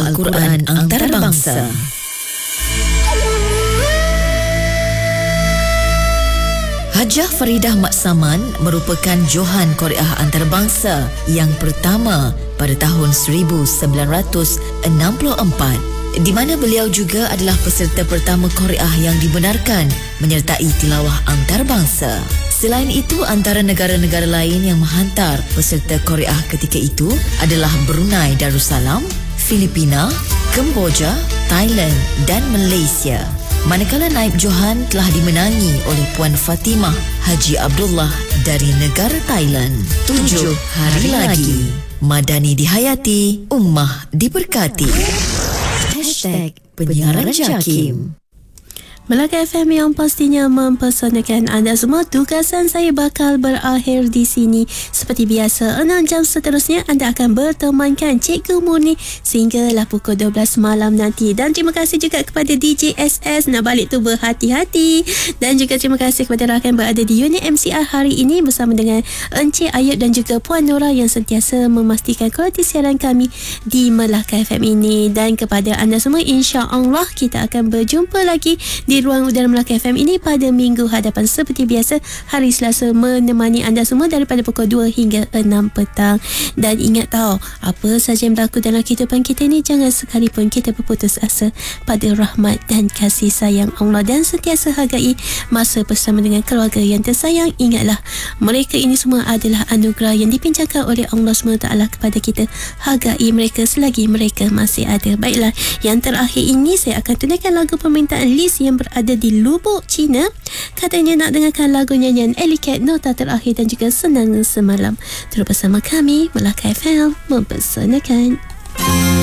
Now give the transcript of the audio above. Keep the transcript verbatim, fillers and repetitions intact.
Al-Quran Antarabangsa. Hajah Faridah Mat Saman merupakan Johan Koreah antarabangsa yang pertama pada tahun seribu sembilan ratus enam puluh empat, di mana beliau juga adalah peserta pertama Koreah yang dibenarkan menyertai tilawah antarabangsa. Selain itu, antara negara-negara lain yang menghantar peserta Koreah ketika itu adalah Brunei Darussalam, Filipina, Kemboja, Thailand dan Malaysia. Manakala naib Johan telah dimenangi oleh Puan Fatimah Haji Abdullah dari negara Thailand. Tujuh hari lagi. Madani dihayati, ummah diberkati. Hashtag Penyiaran Jakim. Melaka F M yang pastinya mempesonakan anda semua. Tugasan saya bakal berakhir di sini. Seperti biasa, enam jam seterusnya anda akan bertemankan Cikgu Murni sehinggalah pukul dua belas malam nanti. Dan terima kasih juga kepada D J S S, nak balik tu berhati-hati. Dan juga terima kasih kepada rakan berada di unit M C R hari ini bersama dengan Encik Ayub dan juga Puan Nora yang sentiasa memastikan kualiti siaran kami di Melaka F M ini. Dan kepada anda semua, insya-Allah kita akan berjumpa lagi di ruang udara Melaka F M ini pada minggu hadapan seperti biasa, hari Selasa, menemani anda semua daripada pukul dua hingga enam petang. Dan ingat tahu, apa saja yang berlaku dalam kehidupan kita ini, jangan sekalipun kita berputus asa pada rahmat dan kasih sayang Allah, dan sentiasa hargai masa bersama dengan keluarga yang tersayang. Ingatlah, mereka ini semua adalah anugerah yang dipinjamkan oleh Allah subhanahu wa taala kepada kita. Hargai mereka selagi mereka masih ada. Baiklah, yang terakhir ini saya akan tunaikan lagu permintaan Liz yang ada di Lubuk, China. Katanya nak dengarkan lagu nyanyian Ellie Cat, Nota Terakhir dan juga Senang Semalam. Terus bersama kami, Melaka F M mempersanakan.